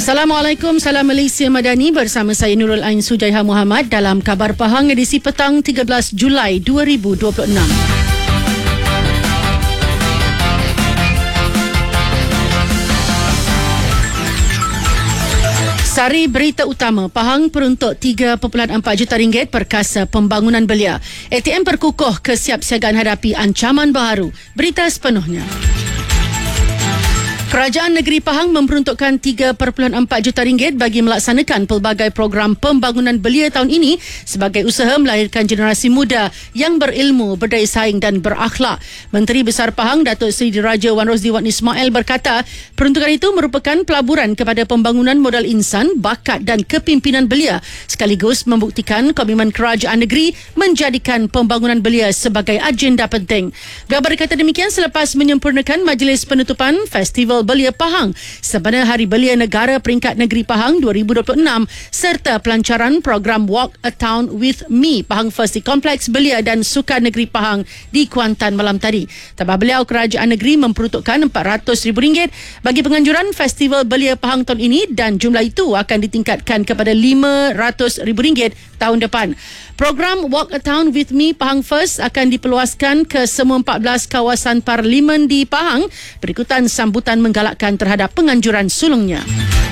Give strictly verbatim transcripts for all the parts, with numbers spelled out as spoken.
Assalamualaikum, salam Malaysia Madani bersama saya Nurul Ain Sujaiha Muhammad dalam Khabar Pahang edisi petang tiga belas Julai dua ribu dua puluh enam. Sari berita utama, Pahang peruntuk tiga perpuluhan empat juta ringgit perkasa pembangunan belia. A T M berkukuh kesiapsiagaan hadapi ancaman baharu. Berita sepenuhnya. Kerajaan Negeri Pahang memperuntukkan tiga perpuluhan empat juta ringgit bagi melaksanakan pelbagai program pembangunan belia tahun ini sebagai usaha melahirkan generasi muda yang berilmu, berdaya saing dan berakhlak. Menteri Besar Pahang Datuk Seri Diraja Wan Rosli Wan Ismail berkata, peruntukan itu merupakan pelaburan kepada pembangunan modal insan, bakat dan kepimpinan belia sekaligus membuktikan komitmen kerajaan negeri menjadikan pembangunan belia sebagai agenda penting. Beliau berkata demikian selepas menyempurnakan majlis penutupan Festival Belia Pahang sempena Hari Belia Negara Peringkat Negeri Pahang dua ribu dua puluh enam serta pelancaran program Walk a Town with Me Pahang First di Kompleks Belia dan Sukan Negeri Pahang di Kuantan malam tadi. Tambah beliau, kerajaan negeri memperuntukkan empat ratus ribu ringgit bagi penganjuran Festival Belia Pahang tahun ini dan jumlah itu akan ditingkatkan kepada lima ratus ribu ringgit tahun depan. Program Walk a Town with Me Pahang First akan diperluaskan ke semua empat belas kawasan parlimen di Pahang berikutan sambutan menggalakkan terhadap penganjuran sulungnya.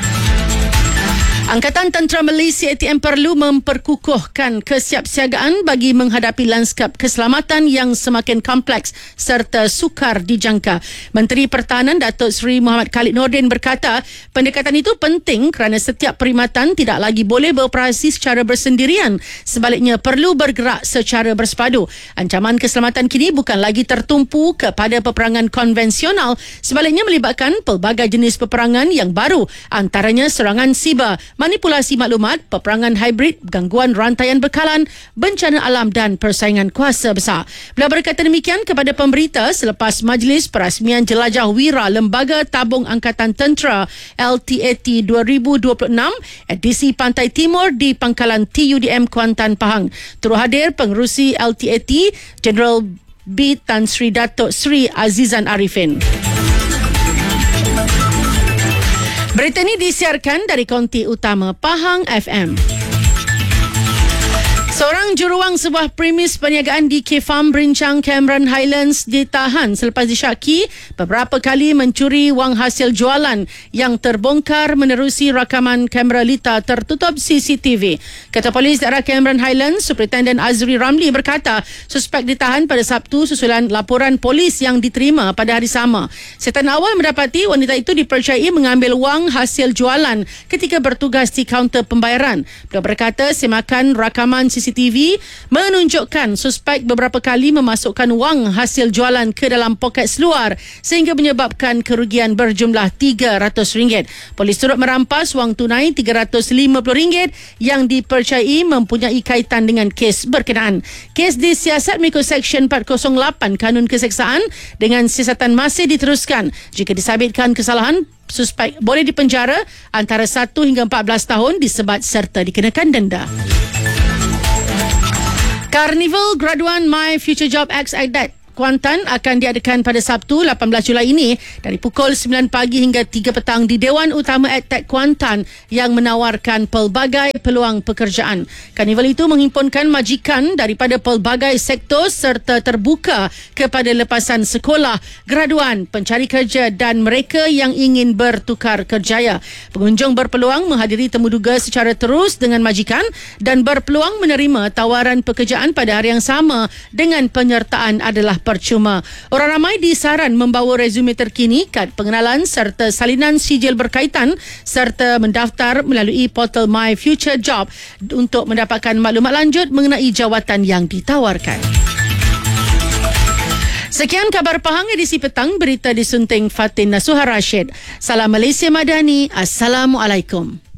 Angkatan Tentera Malaysia A T M perlu memperkukuhkan kesiapsiagaan bagi menghadapi lanskap keselamatan yang semakin kompleks serta sukar dijangka. Menteri Pertahanan Datuk Seri Muhammad Khalid Nordin berkata, pendekatan itu penting kerana setiap perkhidmatan tidak lagi boleh beroperasi secara bersendirian. Sebaliknya perlu bergerak secara bersepadu. Ancaman keselamatan kini bukan lagi tertumpu kepada peperangan konvensional, sebaliknya melibatkan pelbagai jenis peperangan yang baru, antaranya serangan siber, manipulasi maklumat, peperangan hibrid, gangguan rantaian bekalan, bencana alam dan persaingan kuasa besar. Beliau berkata demikian kepada pemberita selepas Majlis Perasmian Jelajah Wira Lembaga Tabung Angkatan Tentera L T A T dua ribu dua puluh enam edisi Pantai Timur di Pangkalan T U D M Kuantan Pahang. Turut hadir pengerusi L T A T Jeneral B Tan Sri Datuk Sri Azizan Arifin. Berita ini disiarkan dari konti utama Pahang F M. Seorang juruang sebuah premis perniagaan di K Farm Berincang Cameron Highlands ditahan selepas disyaki beberapa kali mencuri wang hasil jualan yang terbongkar menerusi rakaman kamera lita tertutup C C T V. Ketua Polis Daerah Cameron Highlands, Superintendent Azri Ramli berkata, suspek ditahan pada Sabtu susulan laporan polis yang diterima pada hari sama. Setan awal mendapati wanita itu dipercayai mengambil wang hasil jualan ketika bertugas di kaunter pembayaran. Beliau berkata semakan rakaman C C T V menunjukkan suspek beberapa kali memasukkan wang hasil jualan ke dalam poket seluar sehingga menyebabkan kerugian berjumlah tiga ratus ringgit. Polis turut merampas wang tunai tiga ratus lima puluh ringgit yang dipercayai mempunyai kaitan dengan kes berkenaan. Kes disiasat mengikut Seksyen empat kosong lapan Kanun Keseksaan dengan siasatan masih diteruskan. Jika disabitkan kesalahan, suspek boleh dipenjara antara satu hingga empat belas tahun disebat serta dikenakan denda. Karnival Graduan My Future Job X I D A T Kuantan akan diadakan pada Sabtu lapan belas Julai ini dari pukul sembilan pagi hingga tiga petang di Dewan Utama Edtech Kuantan yang menawarkan pelbagai peluang pekerjaan. Karnival itu menghimpunkan majikan daripada pelbagai sektor serta terbuka kepada lepasan sekolah, graduan, pencari kerja dan mereka yang ingin bertukar kerjaya. Pengunjung berpeluang menghadiri temuduga secara terus dengan majikan dan berpeluang menerima tawaran pekerjaan pada hari yang sama dengan penyertaan adalah percuma. Orang ramai disaran membawa resume terkini, kad pengenalan serta salinan sijil berkaitan serta mendaftar melalui portal My Future Job untuk mendapatkan maklumat lanjut mengenai jawatan yang ditawarkan. Sekian Khabar Pahang edisi petang, berita disunting Fatin Nasuhar Rashid. Salam Malaysia Madani. Assalamualaikum.